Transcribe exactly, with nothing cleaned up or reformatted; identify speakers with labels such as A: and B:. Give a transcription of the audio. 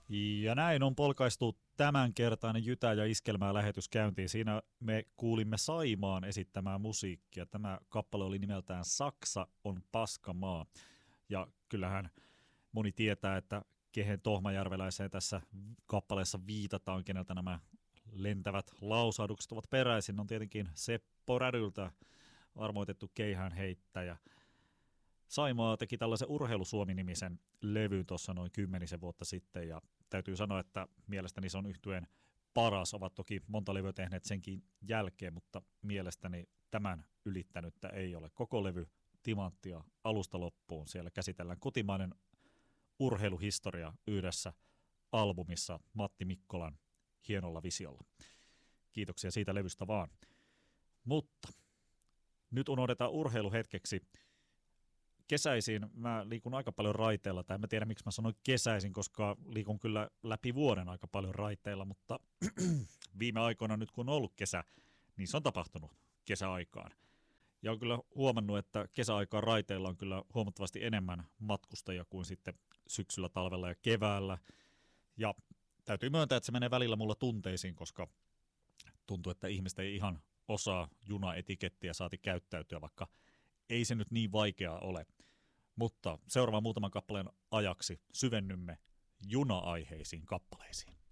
A: Ja näin on polkaistu tämänkertainen Jytä ja Iskelmää lähetys käyntiin. Siinä me kuulimme Saimaan esittämää musiikkia. Tämä kappale oli nimeltään Saksa on paskamaa. Ja kyllähän moni tietää, että kehen tohmajärveläiseen tässä kappaleessa viitataan, keneltä nämä lentävät lausahdukset ovat peräisin. On tietenkin Seppo Rädyltä armoitettu keihäänheittäjä. Saimaa teki tällaisen Urheilusuomi-nimisen levyn tuossa noin kymmenisen vuotta sitten, ja täytyy sanoa, että mielestäni se on yhtyeen paras. Ovat toki monta levyä tehneet senkin jälkeen, mutta mielestäni tämän ylittänyttä ei ole. Koko levy timanttia alusta loppuun. Siellä käsitellään kotimainen urheiluhistoria yhdessä albumissa Matti Mikkolan hienolla visiolla. Kiitoksia siitä levystä vaan. Mutta nyt unohdetaan urheilu hetkeksi. Kesäisin mä liikun aika paljon raiteilla, tai en tiedä miksi mä sanoin kesäisin, koska liikun kyllä läpi vuoden aika paljon raiteilla, mutta viime aikoina nyt kun on ollut kesä, niin se on tapahtunut kesäaikaan. Ja olen kyllä huomannut, että kesäaikaan raiteilla on kyllä huomattavasti enemmän matkustajia kuin sitten syksyllä, talvella ja keväällä. Ja täytyy myöntää, että se menee välillä mulla tunteisiin, koska tuntuu, että ihmiset ei ihan osaa junaetikettiä saati käyttäytyä, vaikka ei se nyt niin vaikeaa ole. Mutta seuraavan muutaman kappaleen ajaksi syvennymme juna-aiheisiin kappaleisiin.